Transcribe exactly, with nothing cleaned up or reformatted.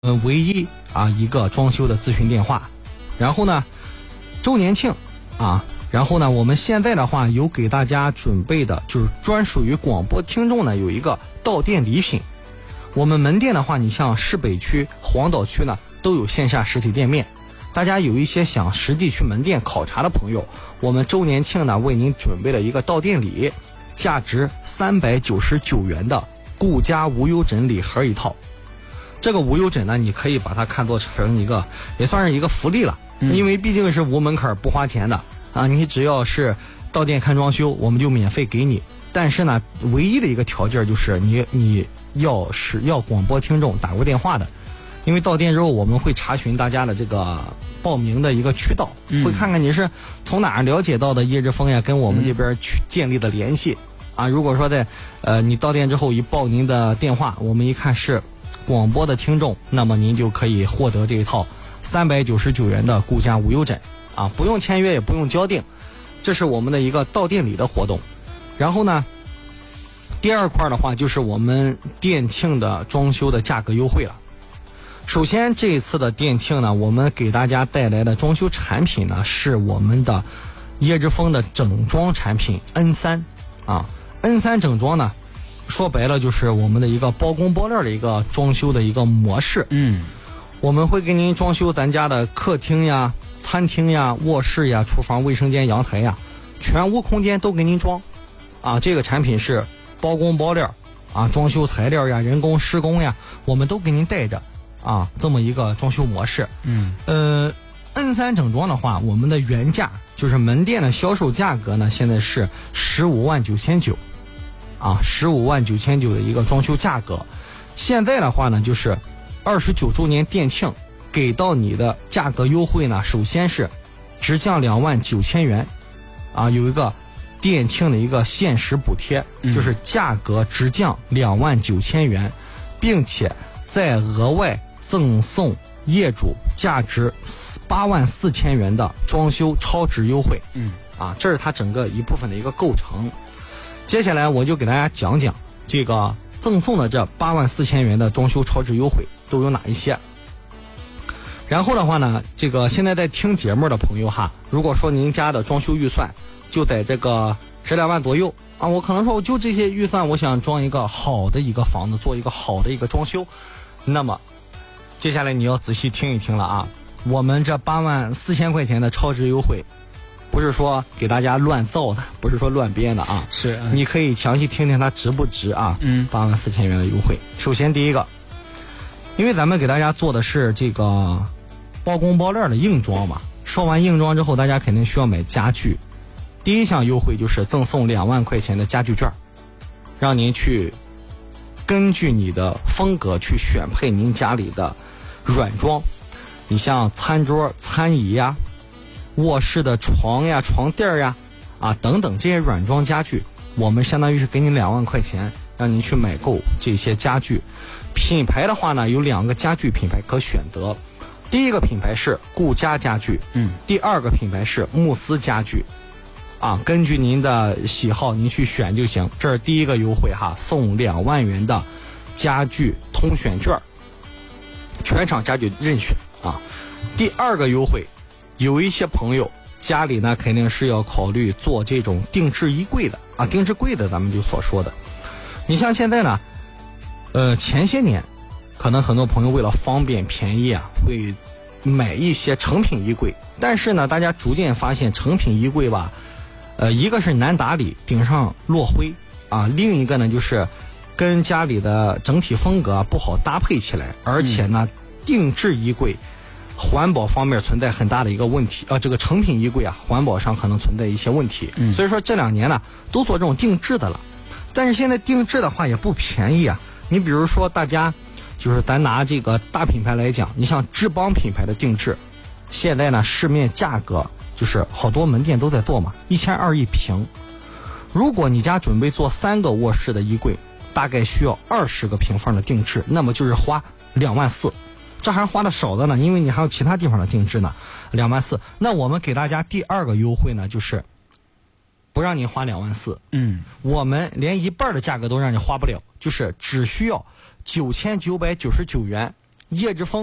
呃，唯一啊一个装修的咨询电话。然后呢，周年庆啊，然后呢，我们现在的话有给大家准备的，就是专属于广播听众呢有一个到店礼品。我们门店的话，你像市北区、黄岛区呢都有线下实体店面。大家有一些想实地去门店考察的朋友，我们周年庆呢为您准备了一个到店礼，价值三百九十九元的顾家无忧枕礼盒一套。这个无忧枕呢，你可以把它看作成一个，也算是一个福利了，嗯、因为毕竟是无门槛不花钱的啊，你只要是到店看装修，我们就免费给你。但是呢，唯一的一个条件就是你你要是要广播听众打过电话的，因为到店之后我们会查询大家的这个报名的一个渠道，嗯、会看看你是从哪儿了解到的叶之峰呀，跟我们这边去建立的联系、嗯、啊。如果说在呃你到店之后一报您的电话，我们一看是广播的听众，那么您就可以获得这一套三百九十九元的顾家无忧枕啊，不用签约也不用交定，这是我们的一个到店里的活动。然后呢，第二块的话就是我们店庆的装修的价格优惠了。首先这一次的店庆呢，我们给大家带来的装修产品呢是我们的叶之峰的整装产品 N 三 啊 ，N 三 整装呢。说白了就是我们的一个包工包料的一个装修的一个模式。嗯，我们会给您装修咱家的客厅呀、餐厅呀、卧室呀、厨房、卫生间、阳台呀，全屋空间都给您装。啊，这个产品是包工包料啊，装修材料呀、人工施工呀，我们都给您带着啊，这么一个装修模式。嗯，呃 ，N 三 整装的话，我们的原价就是门店的销售价格呢，现在是十五万九千九。啊，十五万九千九的一个装修价格，现在的话呢，就是二十九周年店庆给到你的价格优惠呢，首先是直降两万九千元，啊，有一个店庆的一个限时补贴，嗯、就是价格直降两万九千元，并且再额外赠送业主价值八万四千元的装修超值优惠。嗯，啊，这是它整个一部分的一个构成。接下来我就给大家讲讲这个赠送的这八万四千元的装修超值优惠都有哪一些。然后的话呢，这个现在在听节目的朋友哈，如果说您家的装修预算就在这个十来万左右啊，我可能说我就这些预算，我想装一个好的一个房子，做一个好的一个装修，那么接下来你要仔细听一听了啊，我们这八万四千块钱的超值优惠。不是说给大家乱造的，不是说乱编的啊，是，嗯、你可以详细听听它值不值啊？嗯，八万四千元的优惠。首先第一个，因为咱们给大家做的是这个包工包料的硬装嘛，说完硬装之后，大家肯定需要买家具。第一项优惠就是赠送两万块钱的家具券，让您去根据你的风格去选配您家里的软装，你像餐桌、餐椅呀。卧室的床呀、床垫呀，啊等等这些软装家具，我们相当于是给你两万块钱，让您去买购这些家具。品牌的话呢，有两个家具品牌可选择，第一个品牌是顾家家具，嗯，第二个品牌是慕斯家具，啊，根据您的喜好您去选就行。这是第一个优惠哈，送两万元的家具通选券，全场家具任选啊。第二个优惠。有一些朋友家里呢肯定是要考虑做这种定制衣柜的啊，定制柜的咱们就所说的。你像现在呢，呃，前些年可能很多朋友为了方便便宜啊，会买一些成品衣柜，但是呢，大家逐渐发现成品衣柜吧，呃，一个是难打理，顶上落灰啊，另一个呢就是跟家里的整体风格不好搭配起来，而且呢，嗯、定制衣柜。环保方面存在很大的一个问题啊，这个成品衣柜啊，环保上可能存在一些问题，嗯、所以说这两年呢都做这种定制的了，但是现在定制的话也不便宜啊。你比如说大家就是咱拿这个大品牌来讲，你像志邦品牌的定制，现在呢市面价格就是好多门店都在做嘛，一千二一平。如果你家准备做三个卧室的衣柜，大概需要二十个平方的定制，那么就是花两万四。这还花的少的呢，因为你还有其他地方的定制呢，两万四。那我们给大家第二个优惠呢，就是不让你花两万四，嗯，我们连一半的价格都让你花不了，就是只需要九千九百九十九元叶之峰。